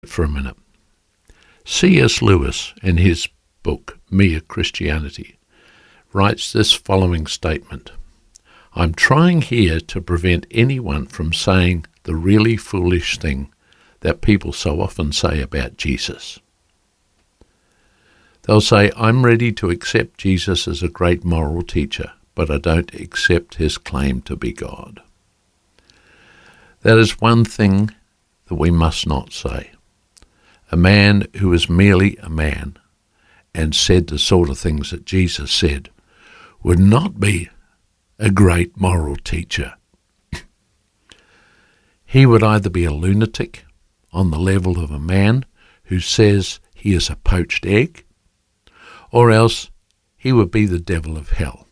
for a minute. C.S. Lewis, in his book, Mere Christianity, writes this following statement: "I'm trying here to prevent anyone from saying the really foolish thing that people so often say about Jesus. They'll say, I'm ready to accept Jesus as a great moral teacher, but I don't accept his claim to be God. That is one thing that we must not say. A man who is merely a man and said the sort of things that Jesus said would not be a great moral teacher. He would either be a lunatic on the level of a man who says he is a poached egg, or else he would be the devil of hell.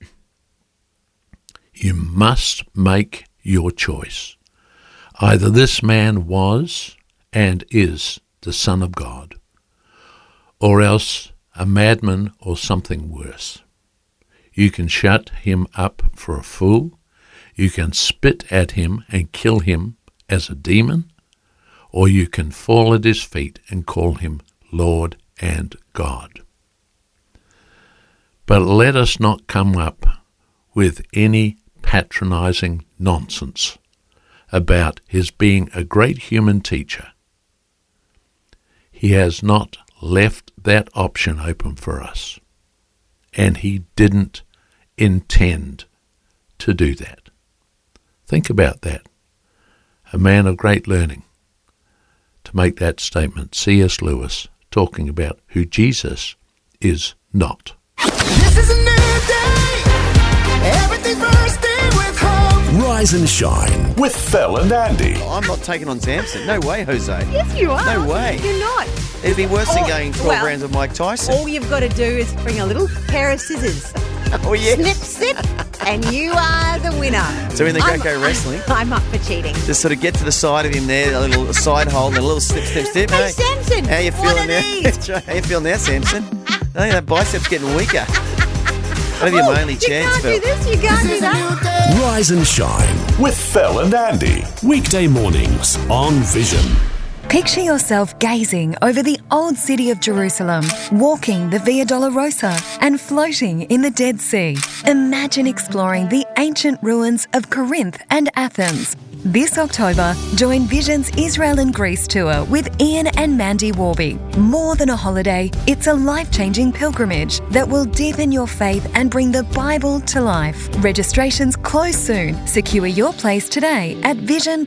You must make your choice. Either this man was and is the Son of God, or else a madman or something worse. You can shut him up for a fool, you can spit at him and kill him as a demon, or you can fall at his feet and call him Lord and God. But let us not come up with any patronizing nonsense about his being a great human teacher. He has not left that option open for us, and he didn't intend to do that. Think about that. A man of great learning to make that statement, C.S. Lewis, talking about who Jesus is not. This is a new day. Everything's bursting with hope. Rise and shine with Phil and Andy. I'm not taking on Samson. No way, Jose. Yes, you are. No way. You're not. It'd be worse than going 12 rounds with Mike Tyson. All you've got to do is bring a little pair of scissors. Oh, yeah. Snip, snip, and you are the winner. So in the Greco wrestling, I'm up for cheating. just sort of get to the side of him there, a little side hold and a little snip, snip, snip. Hey, Samson, How you what feeling are now? these? How you feeling now, Samson? I think that bicep's getting weaker. That'll be your only chance, Phil. You can't do this, you can't do that. Rise and shine with Phil and Andy. Weekday mornings on Vision. Picture yourself gazing over the old city of Jerusalem, walking the Via Dolorosa and floating in the Dead Sea. Imagine exploring the ancient ruins of Corinth and Athens. This October, join Vision's Israel and Greece tour with Ian and Mandy Warby. More than a holiday, it's a life-changing pilgrimage that will deepen your faith and bring the Bible to life. Registrations close soon. Secure your place today at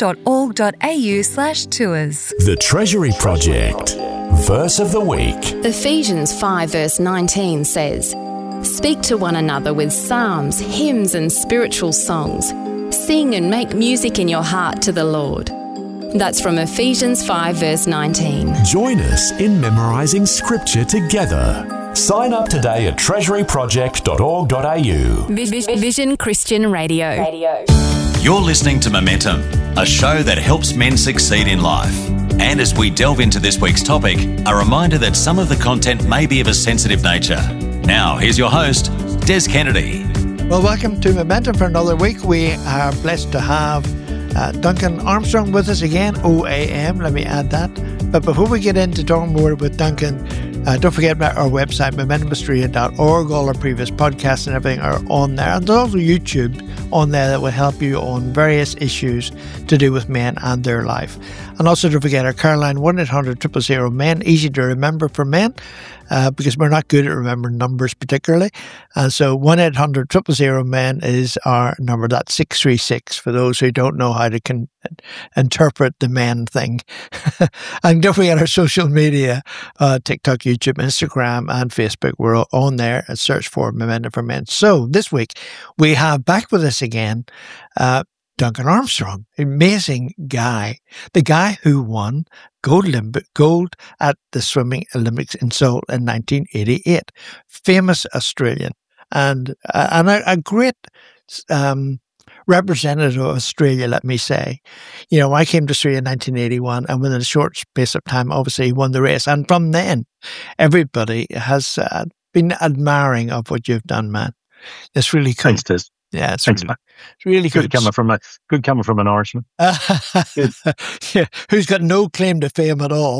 vision.org.au/tours. The Treasury Project. Verse of the week. Ephesians 5 verse 19 says, "Speak to one another with psalms, hymns and spiritual songs. Sing and make music in your heart to the Lord." That's from Ephesians 5 verse 19. Join us in memorising scripture together. Sign up today at treasuryproject.org.au. Vision Christian Radio. You're listening to Momentum, a show that helps men succeed in life. And as we delve into this week's topic, a reminder that some of the content may be of a sensitive nature. Now, here's your host, Des Kennedy. Well, welcome to Momentum for another week. We are blessed to have Duncan Armstrong with us again, OAM, let me add that. But before we get into talking more with Duncan, don't forget about our website, momentumaustralia.org. All our previous podcasts and everything are on there. And there's also YouTube on there that will help you on various issues to do with men and their life. And also don't forget our Caroline 1-800-000-MEN, easy to remember for men, because we're not good at remembering numbers particularly. And so 1-800-000-MEN is our number. That's 636 for those who don't know how to interpret the men thing. And don't forget our social media, TikTok, YouTube, Instagram and Facebook. We're on there and search for Momentum for Men. So this week we have back with us again Duncan Armstrong, amazing guy, the guy who won gold at the Swimming Olympics in Seoul in 1988, famous Australian, and a great representative of Australia, let me say. You know, I came to Australia in 1981, and within a short space of time, obviously, he won the race. And from then, everybody has been admiring of what you've done, man. It's really cool. Thanks, Tiz. Yeah, it's really good coming from an Irishman. Yeah, who's got no claim to fame at all.